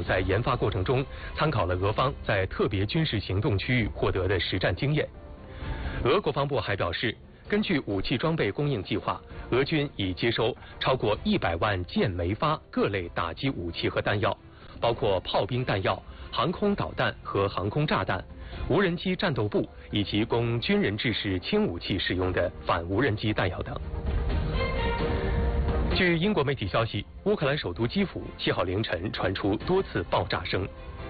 在研发过程中参考了俄方在特别军事行动区域获得的实战经验。俄国防部还表示，根据武器装备供应计划，俄军已接收超过100万件每发各类打击武器和弹药，包括炮兵弹药、航空导弹和航空炸弹、无人机战斗部以及供军人制式轻武器使用的反无人机弹药等。据英国媒体消息，乌克兰首都基辅7号凌晨传出多次爆炸声。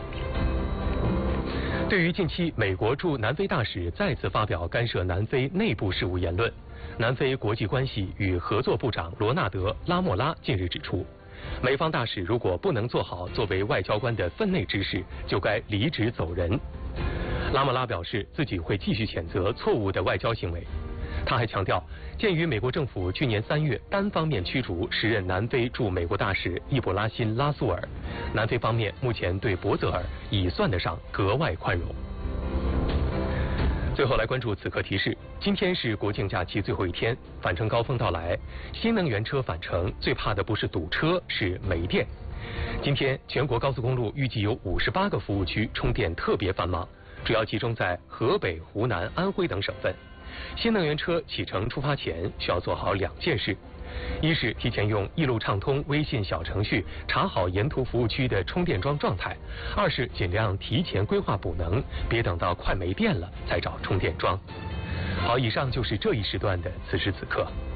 对于近期美国驻南非大使再次发表干涉南非内部事务言论，南非国际关系与合作部长罗纳德·拉莫拉近日指出，美方大使如果不能做好作为外交官的分内之事，就该离职走人。拉莫拉表示自己会继续谴责错误的外交行为。他还强调，鉴于美国政府去年3月单方面驱逐时任南非驻美国大使易卜拉欣·拉苏尔，南非方面目前对博泽尔已算得上格外宽容。最后来关注此刻提示，今天是国庆假期最后一天，返程高峰到来，新能源车返程最怕的不是堵车，是没电。今天全国高速公路预计有58个服务区充电特别繁忙，主要集中在河北、湖南、安徽等省份。新能源车启程出发前需要做好2件事：一是提前用一路畅通微信小程序查好沿途服务区的充电桩状态；二是尽量提前规划补能，别等到快没电了才找充电桩。好，以上就是这一时段的此时此刻。